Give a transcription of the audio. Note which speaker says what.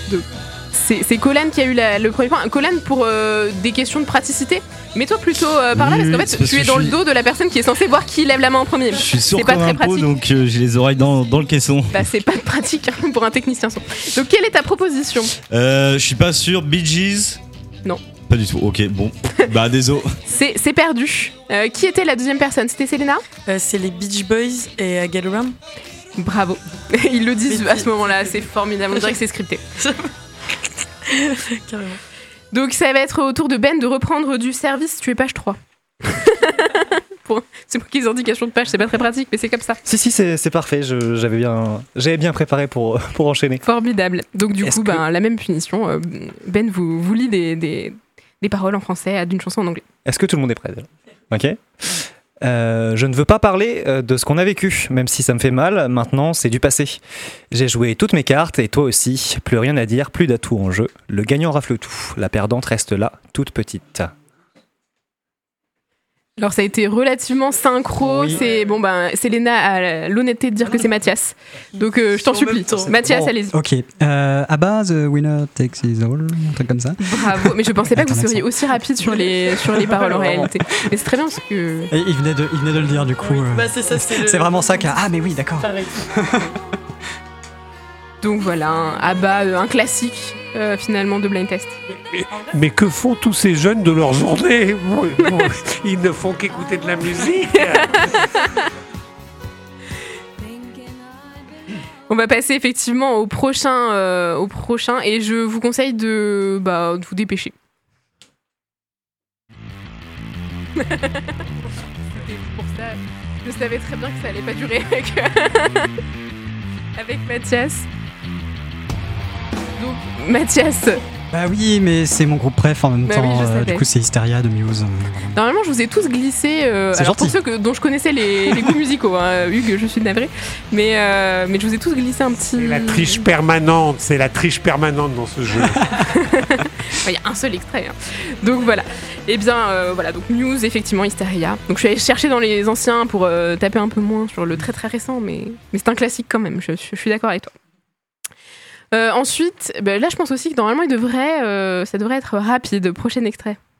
Speaker 1: C'est Colin qui a eu le premier point. Colin, pour des questions de praticité, mets-toi plutôt par là, parce qu'en fait, tu es dans le dos de la personne qui est censée voir qui lève la main en premier.
Speaker 2: Je suis sourd
Speaker 1: c'est pas
Speaker 2: comme
Speaker 1: très
Speaker 2: un pot,
Speaker 1: pratique.
Speaker 2: donc j'ai les oreilles dans le caisson.
Speaker 1: Bah, c'est pas pratique pour un technicien son. Donc, quelle est ta proposition ?
Speaker 2: Je suis pas sûr. Bee Gees ?
Speaker 1: Non.
Speaker 2: Pas du tout. Ok, bon. Bah, désolé.
Speaker 1: C'est perdu. Qui était la deuxième personne ? C'était Selena ?
Speaker 3: C'est les Beach Boys et Get Around.
Speaker 1: Bravo. Ils le disent à ce moment-là, c'est formidable. On dirait que c'est scripté.
Speaker 3: Carrément.
Speaker 1: Donc ça va être au tour de Ben de reprendre du service. Tu es page 3. C'est moi qui ai les indications de page, c'est pas très pratique, mais c'est comme ça.
Speaker 4: Si, c'est parfait. J'avais bien préparé pour enchaîner.
Speaker 1: Formidable. Donc du coup, la même punition. Ben vous lit des paroles en français d'une chanson en anglais.
Speaker 4: Est-ce que tout le monde est prêt ? Ok. Je ne veux pas parler de ce qu'on a vécu, même si ça me fait mal. Maintenant, c'est du passé. J'ai joué toutes mes cartes et toi aussi. Plus rien à dire, plus d'atouts en jeu. Le gagnant rafle tout. La perdante reste là, toute petite.
Speaker 1: Alors ça a été relativement synchro.
Speaker 4: Oui.
Speaker 1: Selena a l'honnêteté de dire que c'est Mathias. Donc je t'en supplie. Mathias, allez-y.
Speaker 5: Ok. ABBA, The Winner Takes It All, un truc comme ça.
Speaker 1: Bravo. Mais je pensais pas que vous seriez aussi rapide sur les paroles en réalité. Mais c'est très bien parce que.
Speaker 5: Et il venait de le dire du coup.
Speaker 3: C'est ça.
Speaker 5: C'est vraiment ça qu'a. Ah mais oui, d'accord.
Speaker 1: Donc voilà, ABBA, un classique finalement de Blind Test.
Speaker 6: Mais que font tous ces jeunes de leur journée ? Ils ne font qu'écouter de la musique.
Speaker 1: On va passer effectivement au prochain et je vous conseille de vous dépêcher. C'était pour ça, je savais très bien que ça allait pas durer avec Mathias. Donc Mathias.
Speaker 5: Bah oui, mais c'est mon groupe préf en même temps.
Speaker 1: Oui,
Speaker 5: du coup, c'est Hysteria de Muse.
Speaker 1: Normalement, je vous ai tous glissé. Alors pour ceux dont je connaissais les goûts musicaux, Hugues, je suis navrée, mais je vous ai tous glissé un petit.
Speaker 6: C'est la triche permanente. C'est la triche permanente dans ce jeu.
Speaker 1: Il y a un seul extrait. Donc voilà. Et bien voilà. Donc Muse, effectivement, Hysteria. Donc je suis allée chercher dans les anciens pour taper un peu moins sur le très très récent, mais c'est un classique quand même. Je suis d'accord avec toi. Ensuite, là je pense aussi que normalement ça devrait être rapide. Prochain extrait.